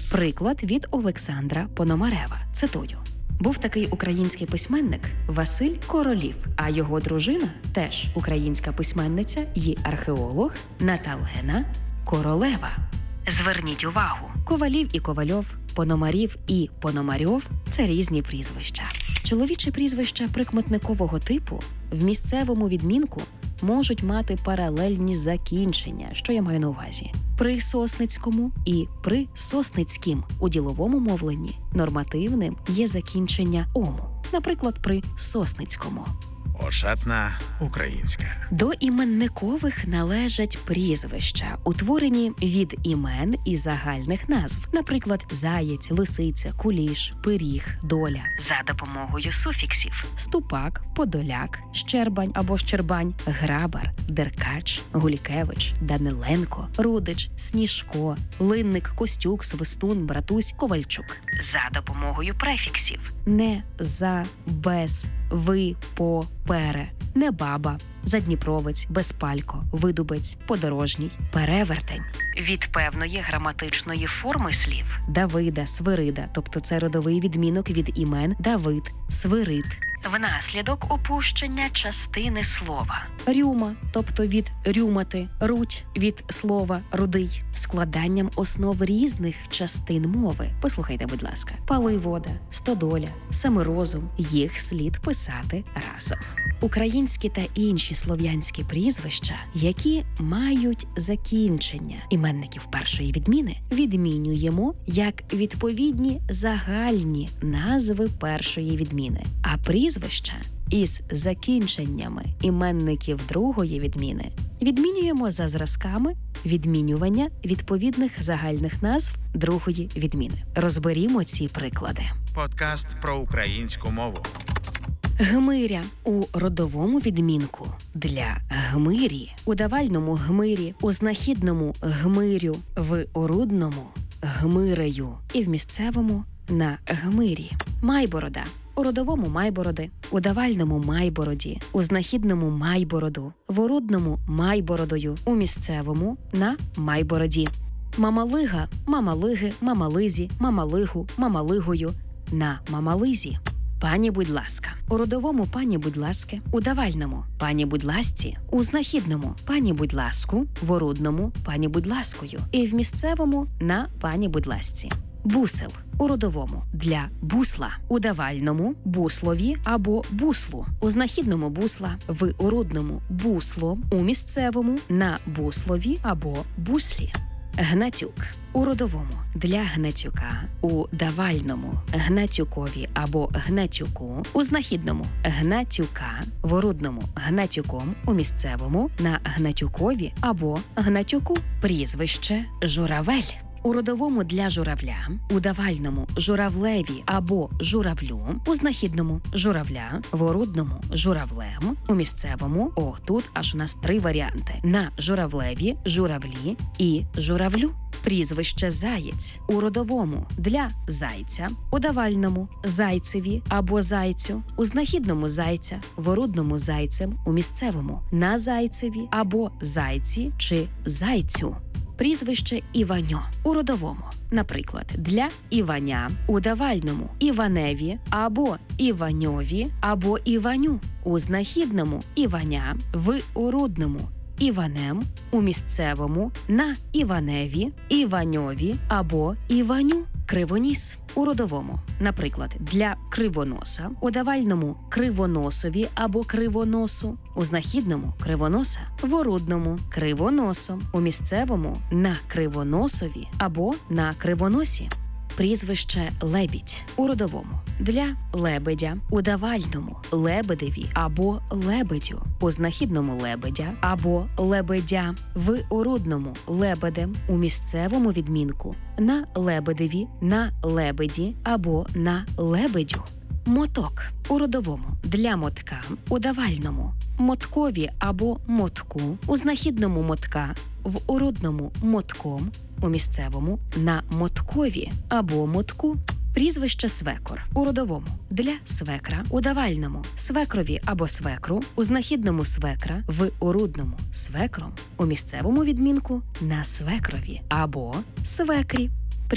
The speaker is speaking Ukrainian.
Приклад від Олександра Пономарева. Цитую. Був такий український письменник Василь Королів, а його дружина, теж українська письменниця і археолог Наталена Королева. Зверніть увагу, Ковалів і Ковальов, Пономарів і Пономарьов – це різні прізвища. Чоловічі прізвища прикметникового типу в місцевому відмінку можуть мати паралельні закінчення, що я маю на увазі. При Сосницькому і при Сосницькім у діловому мовленні нормативним є закінчення «ому». Наприклад, при Сосницькому. Ошатна українська. До іменникових належать прізвища, утворені від імен і загальних назв. Наприклад, заєць, лисиця, куліш, пиріг, доля. За допомогою суфіксів. Ступак, подоляк, щербань або щербань, грабар, деркач, Гулікевич, Даниленко, Рудич, Сніжко, Линник, Костюк, Свистун, Братусь, Ковальчук. За допомогою префіксів. Не, за, без, ви, по, пере, небаба, задніпровець, безпалько, видубець, подорожній, перевертень. Від певної граматичної форми слів Давида, Свирида, тобто це родовий відмінок від імен Давид, Свирид. Внаслідок опущення частини слова. Рюма, тобто від рюмати, руть від слова рудий. Складанням основ різних частин мови. Послухайте, будь ласка. Паливода, стодоля, семирозум. Їх слід писати разом. Українські та інші слов'янські прізвища, які мають закінчення іменників першої відміни, відмінюємо як відповідні загальні назви першої відміни, а прізвища із закінченнями іменників другої відміни відмінюємо за зразками відмінювання відповідних загальних назв другої відміни. Розберімо ці приклади. Подкаст про українську мову. Гмиря у родовому відмінку для гмирі, у давальному гмирі, у знахідному гмирю, в орудному гмирею і в місцевому на гмирі. Майборода у родовому майбороди, у давальному майбороді, у знахідному майбороду, в орудному майбородою, у місцевому на майбороді. Мамалига, мамалиги, мамализі, мамалигу, мамалигою на мамализі. Пані, будь ласка. У родовому пані, будь ласки, у давальному пані, будь ласці, у знахідному пані, будь ласку, в орудному пані, будь ласкою і в місцевому на пані, будь ласці. Бусел у родовому для бусла, у давальному буслові або буслу, у знахідному бусла, в орудному бусло, у місцевому на буслові або буслі. Гнатюк у родовому для гнатюка, у давальному гнатюкові або гнатюку, у знахідному гнатюка, в орудному гнатюком, у місцевому на гнатюкові або гнатюку. Прізвище журавель. У родовому для журавля, у давальному журавлеві або журавлю, у знахідному журавля, в орудному журавлем, у місцевому, тут аж у нас 3 варіанти, на журавлеві, журавлі і журавлю. Прізвище заєць у родовому для зайця, у давальному зайцеві або зайцю, у знахідному зайця, в орудному зайцем, у місцевому на зайцеві або зайці чи зайцю. Прізвище Іваньо у родовому, наприклад, для Іваня, у давальному Іваневі або Іваньові або Іваню, у знахідному Іваня, в орудному Іванем, у місцевому на Іваневі, Іваньові або Іваню. Кривоніс у родовому, наприклад, для кривоноса, у давальному кривоносові або кривоносу, у знахідному кривоноса, в орудному кривоносом, у місцевому на кривоносові або на кривоносі. Прізвище лебідь у родовому для лебедя, у давальному лебедеві або лебедю, у знахідному лебедя або лебедя, в орудному лебедем, у місцевому відмінку на лебедеві, на лебеді або на лебедю. Моток у родовому для мотка, у давальному моткові або мотку, у знахідному мотка, в орудному мотком, у місцевому на моткові або мотку. Прізвище свекор у родовому для свекра, у давальному свекрові або свекру, у знахідному свекра, в орудному свекром, у місцевому відмінку на свекрові або свекрі.